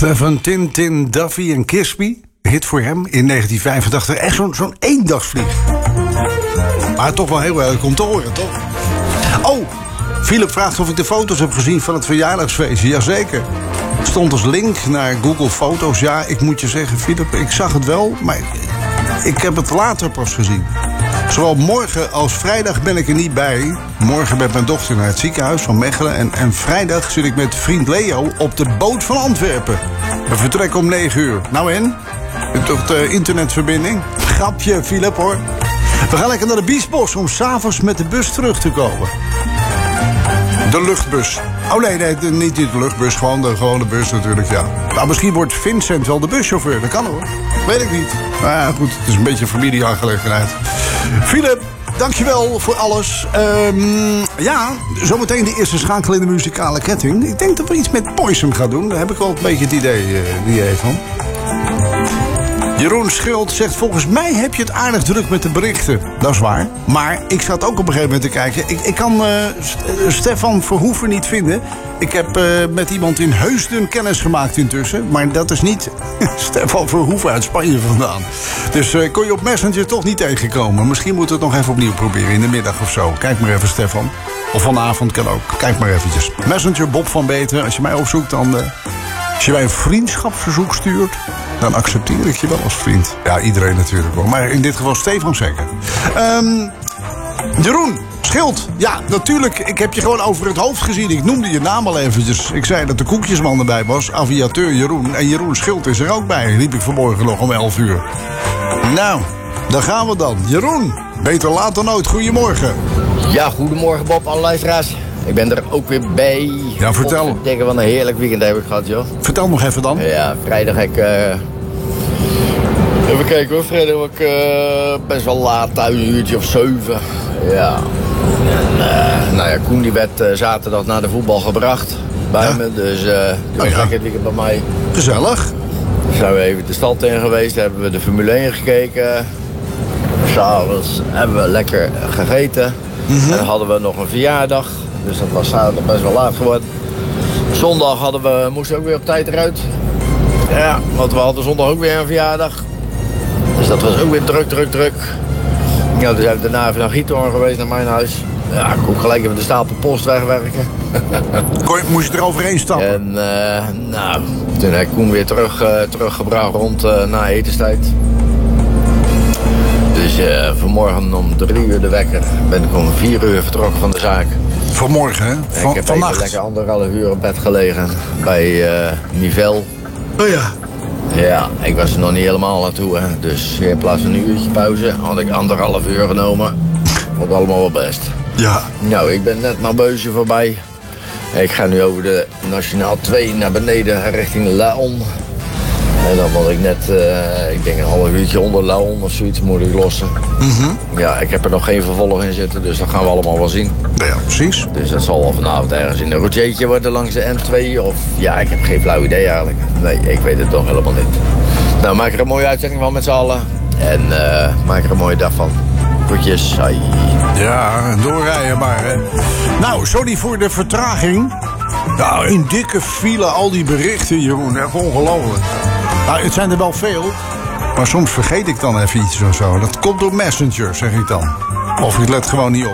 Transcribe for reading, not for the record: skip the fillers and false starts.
Stefan Tintin Duffy en Kiss Me. Hit voor hem in 1985. Echt zo'n eendagsvlieg. Maar toch wel heel erg om te horen, toch? Oh, Philip vraagt of ik de foto's heb gezien van het verjaardagsfeestje. Jazeker. Stond als link naar Google Foto's. Ja, ik moet je zeggen, Philip, ik zag het wel, maar ik heb het later pas gezien. Zowel morgen als vrijdag ben ik er niet bij. Morgen met mijn dochter naar het ziekenhuis van Mechelen. En vrijdag zit ik met vriend Leo op de boot van Antwerpen. We vertrekken om 9 uur. Nou en? Toch de internetverbinding? Grapje, Philip, hoor. We gaan lekker naar de Biesbos om 's avonds met de bus terug te komen. De luchtbus. Oh nee, niet de luchtbus, gewoon de gewone bus natuurlijk, ja. Nou, misschien wordt Vincent wel de buschauffeur, dat kan hoor. Weet ik niet. Maar ja, goed, het is een beetje een familieaangelegenheid. Philip, dankjewel voor alles. Ja, zometeen de eerste schakel in de muzikale ketting. Ik denk dat we iets met Poison gaan doen. Daar heb ik wel een beetje het idee van. Jeroen Schild zegt, volgens mij heb je het aardig druk met de berichten. Dat is waar. Maar ik zat ook op een gegeven moment te kijken. Ik kan Stefan Verhoeven niet vinden. Ik heb met iemand in Heusden kennis gemaakt intussen. Maar dat is niet Stefan Verhoeven uit Spanje vandaan. Dus kon je op Messenger toch niet tegenkomen. Misschien moeten we het nog even opnieuw proberen in de middag of zo. Kijk maar even, Stefan. Of vanavond kan ook. Kijk maar eventjes. Messenger, Bob van Beter. Als je mij opzoekt, dan... Als je mij een vriendschapsverzoek stuurt, dan accepteer ik je wel als vriend. Ja, iedereen natuurlijk wel. Maar in dit geval Stefan zeker. Jeroen Schild. Ja, natuurlijk. Ik heb je gewoon over het hoofd gezien. Ik noemde je naam al eventjes. Ik zei dat de koekjesman erbij was. Aviateur Jeroen. En Jeroen Schild is er ook bij. Riep ik vanmorgen nog om 11 uur. Nou, daar gaan we dan. Jeroen, beter laat dan nooit. Goedemorgen. Ja, goedemorgen Bob, alle luisteraars. Ik ben er ook weer bij. Ja, vertel. Denken van een heerlijk weekend heb ik gehad, joh. Vertel nog even dan. Ja, vrijdag heb ik... Even kijken hoor, vrijdag heb ik best wel laat thuis, een uurtje of 7. Ja. En, nou ja, Koen die werd zaterdag naar de voetbal gebracht bij me. Dus die was lekker het weekend bij mij. Gezellig. Dan zijn we even de stad in geweest, hebben we de Formule 1 gekeken. S'avonds hebben we lekker gegeten. En dan hadden we nog een verjaardag. Dus dat was zaterdag best wel laat geworden. Zondag moesten we ook weer op tijd eruit. Ja, want we hadden zondag ook weer een verjaardag. Dus dat was ook weer druk. Ja, dus zijn we daarna even naar Giethoorn geweest, naar mijn huis. Ja, ik kon gelijk even de stapel post wegwerken. Moest je er overheen stappen? En nou, toen heb ik Koen weer teruggebracht rond na etenstijd. Dus vanmorgen om 3 uur de wekker ben ik om 4 uur vertrokken van de zaak. Vanmorgen, hè? Ik heb even lekker 1,5 uur op bed gelegen bij Nivel. Oh ja. Ja, ik was er nog niet helemaal naartoe, hè. Dus in plaats van een uurtje pauze had ik 1,5 uur genomen. Vond allemaal wel best. Ja. Nou, ik ben net naar Beusje voorbij. Ik ga nu over de Nationaal 2 naar beneden richting Laon. En dan moet ik net, ik denk een half uurtje onder Laon of zoiets moet ik lossen. Ja, ik heb er nog geen vervolg in zitten, dus dat gaan we allemaal wel zien. Ja, precies. Dus dat zal wel vanavond ergens in een routiertje worden langs de N2. Of ja, ik heb geen flauw idee eigenlijk. Nee, ik weet het toch helemaal niet. Nou, maak er een mooie uitzending van met z'n allen. En maak er een mooie dag van. Groetjes, hoi. Ja, doorrijden maar, hè. Nou, sorry voor de vertraging. Nou, een dikke file, al die berichten, Jeroen. Echt ongelooflijk. Nou, het zijn er wel veel. Maar soms vergeet ik dan even iets of zo. Dat komt door Messenger, zeg ik dan. Of ik let gewoon niet op.